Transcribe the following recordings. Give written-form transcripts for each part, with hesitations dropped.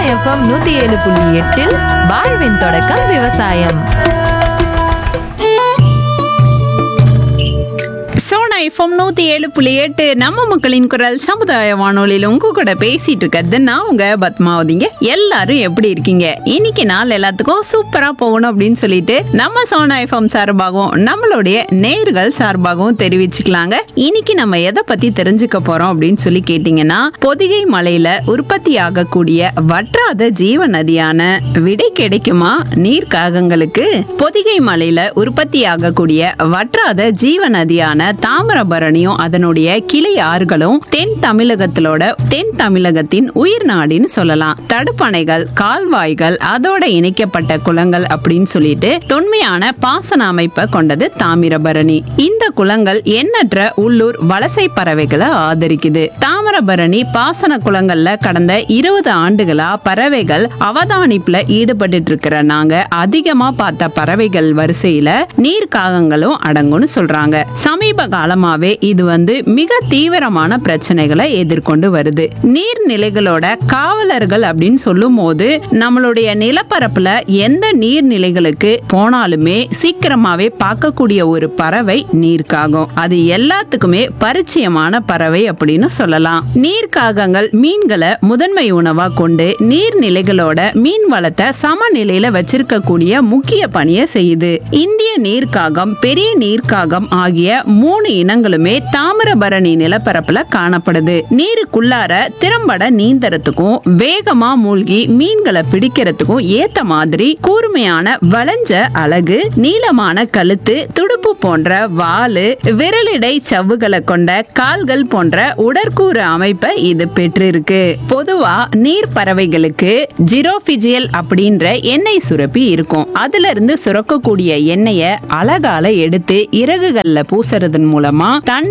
FM 107.8 வாழ்வின் தொடக்கம் விவசாயம். சோனா எஃப்எம் 107.8 நம்ம மக்களின் குரல் சமுதாய வானொலியில் உங்க கூட பேசிட்டு இருக்கிறது நான் உங்க பத்மாவதிங்க. எல்லாரும் எப்படி இருக்கீங்க? இன்னைக்கு நாள் எல்லாத்துக்கும் சூப்பரா போகணும் அப்படின்னு சொல்லிட்டு நம்ம சோனா எஃப்எம் சார்பாகவும் நம்மளுடைய நேர்கள் சார்பாகவும் தெரிவிச்சுக்கலாங்க. இன்னைக்கு நம்ம எதை பத்தி தெரிஞ்சுக்க போறோம் அப்படின்னு சொல்லி கேட்டீங்கன்னா, பொதிகை மலையில உற்பத்தி ஆகக்கூடிய வற்றாத ஜீவ நதியான விடை கிடைக்குமா நீர்க்காகங்களுக்கு? பொதிகை மலையில உற்பத்தி ஆகக்கூடிய வற்றாத ஜீவ நதியான தாமிரபரணியும் அதனுடைய கிளை ஆறுகளும் தென் தமிழகத்தின் உயிர் நாடின்னு சொல்லலாம். தடுப்பணைகள், கால்வாய்கள், அதோட இணைக்கப்பட்ட குளங்கள் அப்படின்னு சொல்லிட்டு தொன்மையான பாசன அமைப்பை கொண்டது தாமிரபரணி. இந்த குளங்கள் எண்ணற்ற உள்ளூர் வலசை பறவைகளை ஆதரிக்குது. தாமிரபரணி பாசன குளங்கள்ல கடந்த 20 ஆண்டுகளா பறவைகள் அவதானிப்புல ஈடுபட்டு இருக்கிற நாங்க அதிகமா பார்த்த பறவைகள் வரிசையில நீர்க்காகங்களும் அடங்கும்னு சொல்றாங்க. சமீப காலமாவே இது மிக தீவிரமான பிரச்சனைகளை எதிர்கொண்டு வருது. நீர்நிலைகளோட காவலர்கள் அப்படின்னு சொல்லும் போது நம்மளுடைய நிலப்பரப்புல எந்த நீர்நிலைகளுக்கு போனாலுமே சீக்கிரமாவே பார்க்கக்கூடிய ஒரு பறவை நீர்க்காகம். அது எல்லாத்துக்குமே பரிச்சயமான பறவை அப்படின்னு சொல்லலாம். நீர்க்காகங்கள் மீன்களை முதன்மை உணவா கொண்டு நீர்நிலைகளோட மீன் வளத்தை சமநிலையில வச்சிருக்கக்கூடிய முக்கிய பணியை செய்யுது. இந்திய நீர்க்காகம், பெரிய நீர்க்காகம் ஆகிய 3 இனங்களுமே தாமிரபரணி நிலப்பரப்புல காணப்படுது. நீருக்குள்ளார திறம்பட நீந்தறதுக்கும் வேகமா மூழ்கி மீன்களை பிடிக்கிறதுக்கும் ஏத்த மாதிரி கூர்மையான வளைஞ்ச அலகு, நீளமான கழுத்து, துடுப்பு போன்ற வாலு, விரலிடை சவ்வுகளை கொண்ட கால்கள் போன்ற உடற்கூறு அமைப்பை இது பெற்றிருக்கு. பொதுவா நீர் பறவைகளுக்கு ஜிரோபிஜியல் அப்படின்ற எண்ணெய் சுரப்பி இருக்கும். அதுல இருந்து சுரக்கக்கூடிய எண்ணெயை அலகால எடுத்து இறகுகள்ல பூசறதன் மூலமா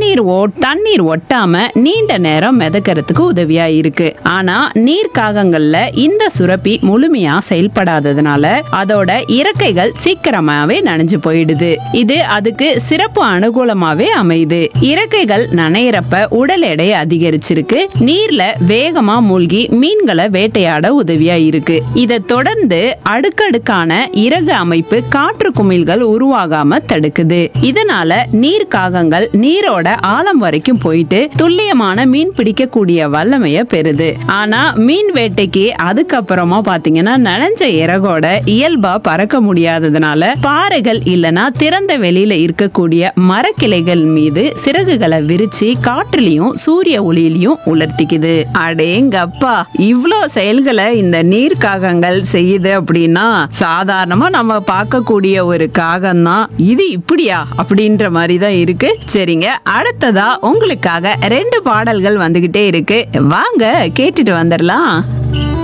தண்ணீர் ஒட்டாம நீண்ட நேரம் மிதக்கிறதுக்கு உதவியா இருக்கு. ஆனா நீர்க்காகங்கள்ல இந்த சுரப்பி முழுமையா செயல்படாததுனால அதோட இறக்கைகள் சீக்கிரமாவே நனைஞ்சு போயிடுது. இது அதுக்கு சிறப்பு அனுகூலமாவே அமையுது. இறக்கைகள் நனையிறப்ப உடல் எடை அதிகரிச்சிருக்கு. நீர்ல வேகமா மூழ்கி மீன்களை வேட்டையாட உதவியா இருக்கு. இதை தொடர்ந்து அடுக்கடுக்கான இறகு அமைப்பு காற்று குமிழ்கள் உருவாகாம தடுக்குது. இதனால நீர்க்காகங்கள் நீரோட ஆழம் வரைக்கும் போயிட்டு துல்லியமான மீன் பிடிக்கக்கூடிய வல்லமைய பெறுது. ஆனா மீன் வேட்டைக்கு அதுக்கப்புறமா பாத்தீங்கன்னா நனைஞ்ச இறகோட இயல்பா பறக்க முடியாததுனால பாறைகள் இல்லனா திறந்த வெளியில இருக்கக்கூடிய மரக்கிளைகள் மீது சிறகுகளை விரிச்சு காற்றுலயும் சூரிய ஒளியிலையும் உலர்த்திக்குது. அடேங்கப்பா, இவ்ளோ செயல்களை இந்த நீர்க்காகங்கள் செய்யுது அப்படின்னா சாதாரணமா நம்ம பார்க்கக்கூடிய ஒரு காகம் தான் இது இப்படியா அப்படின்ற மாதிரி தான் இருக்கு. சரிங்க, அடுத்ததா உங்களுக்காக 2 பாடல்கள் வந்துகிட்டே இருக்கு. வாங்க கேட்டுட்டு வந்துடலாம்.